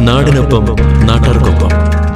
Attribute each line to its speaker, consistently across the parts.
Speaker 1: നാടിനൊപ്പം നാട്ടാർക്കൊപ്പം.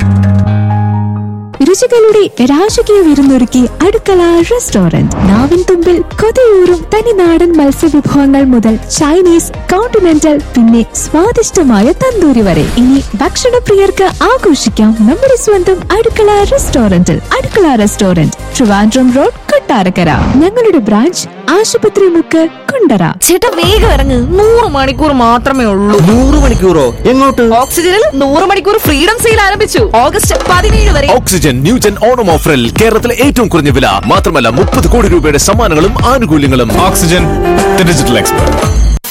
Speaker 2: രുചികളുടെ രാജകീയ വിരുന്നൊരുക്കി അടുക്കള റെസ്റ്റോറന്റ്. നാവിൻ തുമ്പിൽ കൊതിയൂറും തനിനാടൻ മത്സ്യവിഭവങ്ങൾ മുതൽ ചൈനീസ്, കോണ്ടിനെന്റൽ, പിന്നെ സ്വാദിഷ്ടമായ തന്തൂരി വരെ. ഇനി ഭക്ഷണപ്രിയർക്ക് ആഘോഷിക്കാം നമ്മുടെ സ്വന്തം അടുക്കള റെസ്റ്റോറന്റിൽ. അടുക്കള റെസ്റ്റോറന്റ്, ട്രിവാൻഡ്രം റോഡ്, കൊട്ടാരക്കര. ഞങ്ങളുടെ ബ്രാഞ്ച് ആശുപത്രി മുക്ക്, കുണ്ടറ.
Speaker 3: ചേട്ടാ വേഗം ഇറങ്ങ്, 100 മണിക്കൂർ മാത്രമേ ഉള്ളൂ.
Speaker 4: 100 മണിക്കൂറോ? എങ്ങോട്ട്?
Speaker 3: ഓക്സിജനിൽ 100 മണിക്കൂർ ഫ്രീഡം സെയിൽ ആരംഭിച്ചു. ഓഗസ്റ്റ് 17 വരെ.
Speaker 5: ഓക്സിജൻ ന്യൂജൻ ഓണം ഓഫറിൽ കേരളത്തിലെ ഏറ്റവും കുറഞ്ഞ വില മാത്രമല്ല 30 കോടി രൂപയുടെ സമ്മാനങ്ങളും ആനുകൂല്യങ്ങളും.
Speaker 6: Oxygen, the digital expert.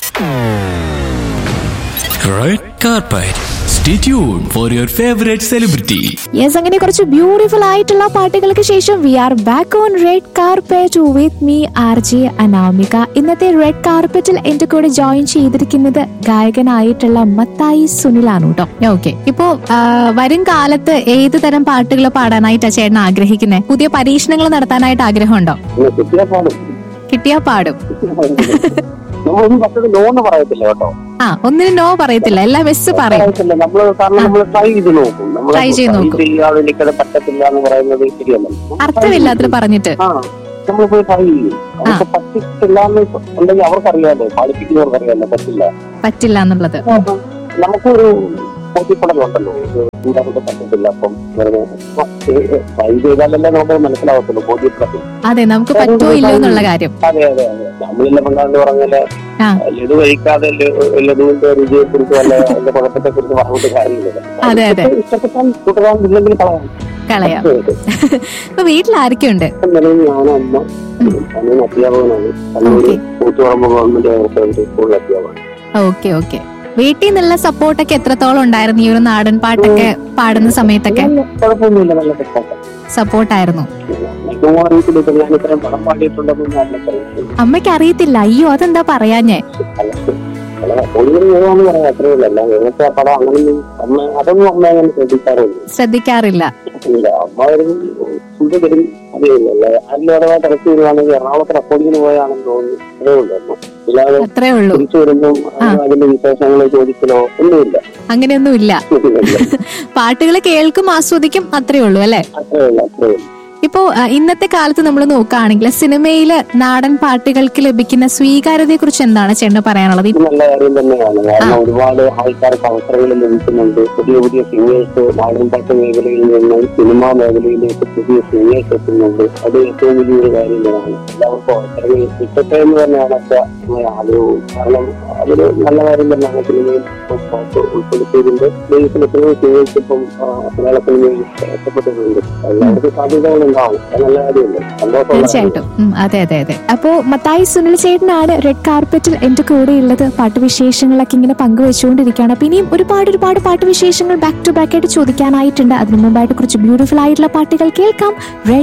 Speaker 1: Red carpet. Stay tuned for your favorite celebrity.
Speaker 2: Yes, അങ്ങനെ കുറച്ച് ബ്യൂട്ടിഫുൾ ആയിട്ടുള്ള പാട്ടുകൾക്ക് ശേഷം V are back on red carpet with me RJ Anamika. ഇന്നത്തെ റെഡ് കാർപ്പറ്റിൽ എന്റെ കൂടെ ജോയിൻ ചെയ്തിരിക്കുന്നത് ഗായകനായിട്ടുള്ള മത്തായി സുനിലാണ് കേട്ടോ. ഓക്കെ, ഇപ്പോ വരും കാലത്ത് ഏത് തരം പാട്ടുകൾ പാടാനായിട്ടാ ചേട്ടൻ ആഗ്രഹിക്കുന്നത്? പുതിയ പരീക്ഷണങ്ങൾ നടത്താനായിട്ട് ആഗ്രഹമുണ്ടോ? കിട്ടിയാ പാടും.
Speaker 7: നോന്ന് പറയത്തില്ല കേട്ടോ.
Speaker 2: ഒന്നിനും നോ പറയത്തില്ല, എല്ലാം എസ് പറയും.
Speaker 7: നമ്മൾ ട്രൈ ചെയ്ത് നോക്കും.
Speaker 2: ട്രൈ ചെയ്ത് നോക്കും.
Speaker 7: എനിക്കത് പറ്റത്തില്ല എന്ന് പറയുന്നത് ശരിയല്ല.
Speaker 2: അർത്ഥമില്ലാത്ത പറഞ്ഞിട്ട്
Speaker 7: നമ്മൾ പോയി ട്രൈ ചെയ്യും. അവർക്ക് പറ്റില്ല എന്നുണ്ടെങ്കിൽ അവർക്കറിയാലോ, പഠിപ്പിക്കുന്നവർക്കറിയാലോ പറ്റില്ല
Speaker 2: എന്നുള്ളത്.
Speaker 7: നമുക്കൊരു ബോധ്യപ്പെടലുണ്ടല്ലോ, നമുക്ക് പറ്റത്തില്ല. അപ്പം ട്രൈ ചെയ്താലല്ലേ നമുക്ക് മനസ്സിലാവത്തുള്ളൂ, ബോധ്യപ്പെടത്തില്ല.
Speaker 2: അതെ, നമുക്ക് പറ്റുമോ ഇല്ലോ എന്നുള്ള കാര്യം.
Speaker 7: അതെ അതെ അതെ. നമ്മളില്ല പണ്ടാണ്ട് പറഞ്ഞാല് ലഡു കഴിക്കാതെ ലഡുവിന്റെ രുചിയെ കുറിച്ച് അല്ല അതിന്റെ കുഴപ്പത്തെ കുറിച്ച് പറഞ്ഞിട്ട് കാര്യമില്ല.
Speaker 2: അതെ അതെ,
Speaker 7: ഇഷ്ടപ്പെട്ടാൽ തുടരാൻ, ഇല്ലെങ്കിൽ
Speaker 2: കളയാം. ഇപ്പൊ വീട്ടിൽ ആരൊക്കെയുണ്ട്?
Speaker 7: ഞാനും അമ്മ, അമ്മ അധ്യാപകനാണ്. കണ്ണൂര് കൂത്തുപറമ്പ് ഗവൺമെന്റ് സ്കൂളിൽ അധ്യാപകനാണ്.
Speaker 2: Okay okay. വീട്ടിൽ നിന്നുള്ള സപ്പോർട്ടൊക്കെ എത്രത്തോളം ഉണ്ടായിരുന്നു ഈ ഒരു നാടൻ പാട്ടൊക്കെ പാടുന്ന സമയത്തൊക്കെ?
Speaker 7: കുഴപ്പമൊന്നുമില്ല, നല്ല
Speaker 2: സപ്പോർട്ടായിരുന്നു.
Speaker 7: പടം പാടിയിട്ടുണ്ടെന്ന്
Speaker 2: അമ്മയ്ക്ക് അറിയത്തില്ല? അയ്യോ, അതെന്താ പറയാഞ്ഞേ?
Speaker 7: പറയാം, അത്രേ ഉള്ളൂ. എങ്ങനത്തെ പടം അങ്ങനെയൊന്നും അതൊന്നും അമ്മ അങ്ങനെ
Speaker 2: ശ്രദ്ധിക്കാറില്ല.
Speaker 7: അമ്മ ഒരു ഫുഡ് തരും, അറിയില്ല. അതിലൂടെ തിരക്ക് വരുവാണെങ്കിൽ എറണാകുളത്ത് റെക്കോർഡിങ്ങിന് പോയാണെന്ന് തോന്നുന്നു. അതേ ഉള്ളൂ.
Speaker 2: അത്രേ ഉള്ളൂ.
Speaker 7: തിരിച്ചു വരുമ്പം അതിന്റെ വിശേഷങ്ങളെ ചോദിക്കലോ ഒന്നുമില്ല,
Speaker 2: അങ്ങനെയൊന്നുമില്ല. പാട്ടുകൾ കേൾക്കും, ആസ്വദിക്കും, അത്രേ ഉള്ളൂ അല്ലെ?
Speaker 7: അത്രേ ഉള്ളൂ, അത്രേ ഉള്ളൂ.
Speaker 2: ഇപ്പോ ഇന്നത്തെ കാലത്ത് നമ്മൾ നോക്കുകയാണെങ്കിൽ സിനിമയില് നാടൻ പാട്ടുകൾക്ക് ലഭിക്കുന്ന സ്വീകാര്യതയെ കുറിച്ച് എന്താണ് ചേട്ടന് പറയാനുള്ളത്?
Speaker 7: നല്ല കാര്യം തന്നെയാണ്. കാരണം ഒരുപാട് ആൾക്കാർക്ക് അവസരങ്ങൾ ലഭിക്കുന്നുണ്ട്. പുതിയ പുതിയ സിംഗേഴ്സ് നാടൻ പാട്ട് മേഖലയിൽ നിന്ന് സിനിമാ മേഖലയിലേക്ക് പുതിയ സിംഗേഴ്സ് എത്തുന്നുണ്ട്. അത് ഏറ്റവും വലിയൊരു കാര്യം തന്നെയാണ്. എല്ലാവർക്കും അവസരങ്ങൾ കിട്ടട്ടെ എന്ന് തന്നെയാണ് ആഗ്രഹവും. കാരണം അതൊരു നല്ല കാര്യം തന്നെയാണ്. സിനിമയിൽ പാട്ട് ഉൾപ്പെടുത്തിയതിന്റെ ബേസിൽ എത്രയോ സിംഗേഴ്സ് ഇപ്പം മലയാള സിനിമയിൽ എത്തപ്പെട്ടിട്ടുണ്ട്. എല്ലാവർക്കും സാധ്യതകൾ
Speaker 2: തീർച്ചയായിട്ടും. അതെ അതെ അതെ. അപ്പോ മത്തായി സുനിൽ ചേട്ടനാണ് റെഡ് കാർപ്പറ്റിൽ എന്റെ കൂടെ ഉള്ളത്. പാട്ടുവിശേഷങ്ങളൊക്കെ ഇങ്ങനെ പങ്കുവെച്ചുകൊണ്ടിരിക്കുകയാണ്. അപ്പൊ ഇനിയും ഒരുപാട് പാട്ടുവിശേഷങ്ങൾ ബാക്ക് ടു ബാക്ക് ആയിട്ട് ചോദിക്കാനായിട്ടുണ്ട്. അതിനു മുമ്പായിട്ട് കുറച്ച് ബ്യൂട്ടിഫുൾ ആയിട്ടുള്ള പാട്ടുകൾ കേൾക്കാം.